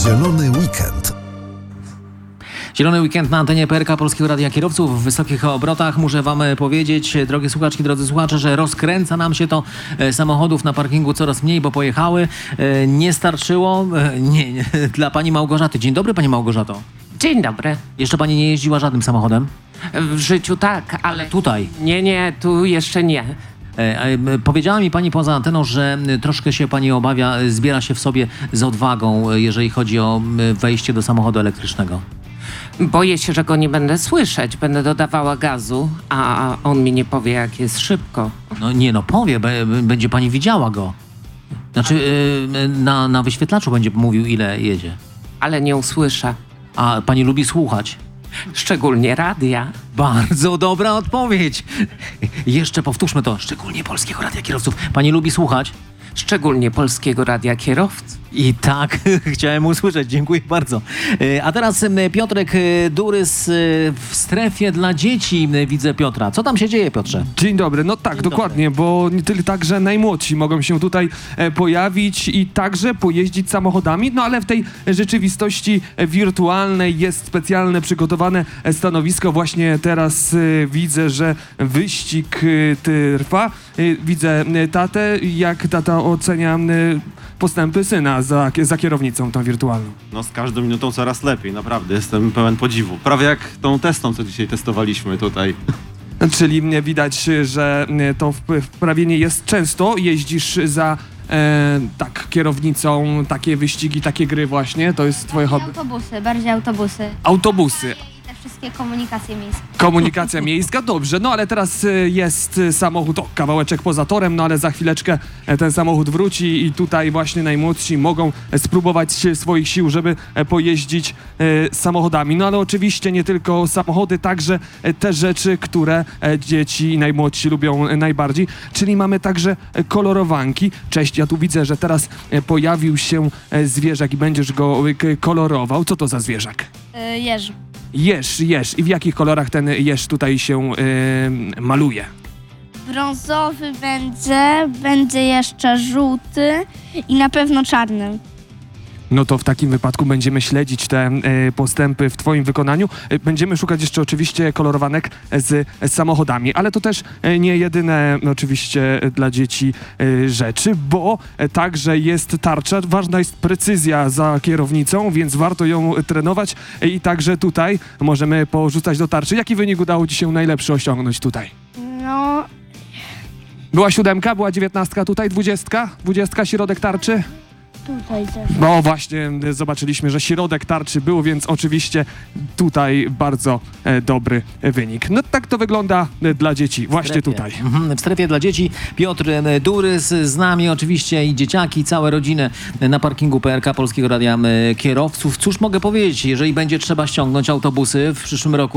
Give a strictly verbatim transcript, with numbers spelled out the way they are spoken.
Zielony weekend. Zielony weekend na antenie P R K Polskiego Radia Kierowców w wysokich obrotach. Muszę wam powiedzieć, drogie słuchaczki, drodzy słuchacze, że rozkręca nam się to e, samochodów na parkingu coraz mniej, bo pojechały. E, nie starczyło. E, nie, nie, dla pani Małgorzaty. Dzień dobry, pani Małgorzato. Dzień dobry. Jeszcze pani nie jeździła żadnym samochodem? W życiu tak, ale... Tutaj. Nie, nie, tu jeszcze nie. E, e, powiedziała mi pani poza anteną, że e, troszkę się pani obawia, e, zbiera się w sobie z odwagą, e, jeżeli chodzi o e, wejście do samochodu elektrycznego. Boję się, że go nie będę słyszeć. Będę dodawała gazu, a on mi nie powie, jak jest szybko. No nie, no powie, be, będzie pani widziała go. Znaczy e, na, na wyświetlaczu będzie mówił, ile jedzie. Ale nie usłyszę. A pani lubi słuchać? Szczególnie radia. Bardzo dobra odpowiedź. Jeszcze powtórzmy to. Szczególnie Polskiego Radia Kierowców. Pani lubi słuchać? Szczególnie Polskiego Radia Kierowców. I tak chciałem usłyszeć. Dziękuję bardzo. E, A teraz e, Piotrek e, Durys e, w strefie dla dzieci. E, Widzę Piotra. Co tam się dzieje, Piotrze? Dzień dobry, no tak, Dzień dokładnie, bo nie tylko także najmłodsi mogą się tutaj e, pojawić i także pojeździć samochodami, no ale w tej rzeczywistości e, wirtualnej jest specjalne przygotowane e, stanowisko. Właśnie teraz e, widzę, że wyścig e, trwa. E, widzę e, tatę, jak tata ocenia e, postępy syna za, za kierownicą tą wirtualną. No z każdą minutą coraz lepiej, naprawdę, jestem pełen podziwu. Prawie jak tą testą, co dzisiaj testowaliśmy tutaj. Czyli e, widać, że e, to wp- wprawienie jest często. Jeździsz za e, tak, kierownicą, takie wyścigi, takie gry właśnie. To jest twoje hobby. Autobusy, bardziej autobusy. Autobusy. I te wszystkie komunikacje miejskie. Komunikacja miejska, dobrze, no ale teraz e, jest e, samochód, o, kawałeczek poza torem, no ale za chwileczkę e, ten samochód wróci i tutaj właśnie najmłodsi mogą e, spróbować e, swoich sił, żeby e, pojeździć e, samochodami. No ale oczywiście nie tylko samochody, także e, te rzeczy, które e, dzieci i najmłodsi lubią e, najbardziej, czyli mamy także e, kolorowanki. Cześć, ja tu widzę, że teraz e, pojawił się e, zwierzak i będziesz go e, k- kolorował. Co to za zwierzak? Yy, jeż. Jeż, jeż. I w jakich kolorach ten jeż tutaj się y, maluje? Brązowy będzie, będzie jeszcze żółty i na pewno czarny. No to w takim wypadku będziemy śledzić te y, postępy w twoim wykonaniu. Y, będziemy szukać jeszcze oczywiście kolorowanek z, z samochodami, ale to też y, nie jedyne oczywiście y, dla dzieci y, rzeczy, bo y, także jest tarcza. Ważna jest precyzja za kierownicą, więc warto ją y, trenować y, i także tutaj możemy porzucać do tarczy. Jaki wynik udało ci się najlepszy osiągnąć tutaj? No, Była siódemka, była dziewiętnastka, tutaj dwudziestka, dwudziestka, środek tarczy. tutaj też. No właśnie, y, zobaczyliśmy, że środek tarczy był, więc oczywiście tutaj bardzo e, dobry e, wynik. No tak to wygląda e, dla dzieci, właśnie strefie. tutaj. Mhm, w strefie dla dzieci Piotr e, Durys z nami oczywiście i dzieciaki, całe rodziny na parkingu P R K Polskiego Radia e, Kierowców. Cóż mogę powiedzieć, jeżeli będzie trzeba ściągnąć autobusy w przyszłym roku,